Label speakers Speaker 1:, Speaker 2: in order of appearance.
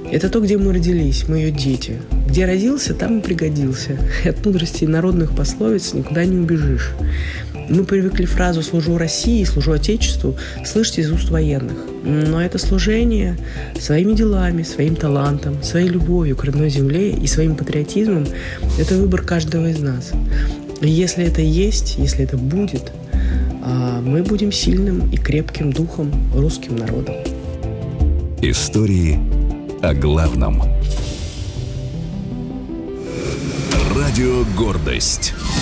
Speaker 1: Это то, где мы родились, мы ее дети. Где родился, там и пригодился. И от мудрости народных пословиц никуда не убежишь. Мы привыкли фразу «служу России», «служу Отечеству» слышать из уст военных. Но это служение своими делами, своим талантом, своей любовью к родной земле и своим патриотизмом – это выбор каждого из нас. И если это есть, если это будет, мы будем сильным и крепким духом русским народом.
Speaker 2: Истории о главном. Радио «Гордость».